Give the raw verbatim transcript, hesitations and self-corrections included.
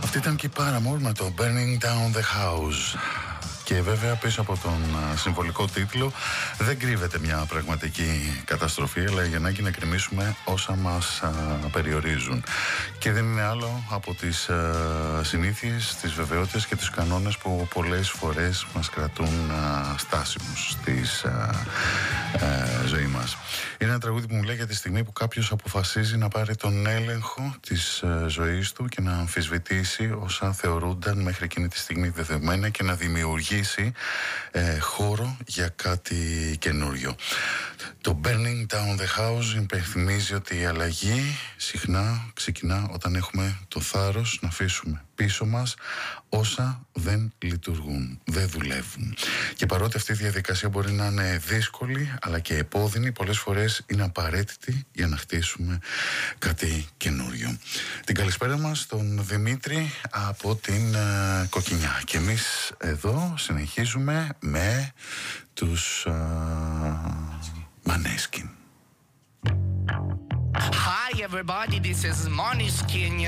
Αυτή ήταν και η Paramore με το Burning Down the House. Και βέβαια πίσω από τον συμβολικό τίτλο δεν κρύβεται μια πραγματική καταστροφή, αλλά για να κρεμίσουμε όσα μας α, περιορίζουν. Και δεν είναι άλλο από τις α, συνήθειες, τις βεβαιότητες και τους κανόνες που πολλές φορές μας κρατούν α, στάσιμους στη ζωή μας. Είναι ένα τραγούδι που μου λέει για τη στιγμή που κάποιος αποφασίζει να πάρει τον έλεγχο της α, ζωής του και να αμφισβητήσει όσα θεωρούνταν μέχρι εκείνη τη στιγμή δεδομένα και να δημιουργήσει Ε, χώρο για κάτι καινούριο. Το Burning Down the House υπενθυμίζει ότι η αλλαγή συχνά ξεκινά όταν έχουμε το θάρρος να αφήσουμε πίσω μας όσα δεν λειτουργούν, δεν δουλεύουν. Και παρότι αυτή η διαδικασία μπορεί να είναι δύσκολη αλλά και επώδυνη, πολλές φορές είναι απαραίτητη για να χτίσουμε κάτι καινούριο. Την καλησπέρα μας στον Δημήτρη από την uh, Κοκκινιά. Και εμείς εδώ συνεχίζουμε με τους Maneskin. Hi everybody, this is Måneskin.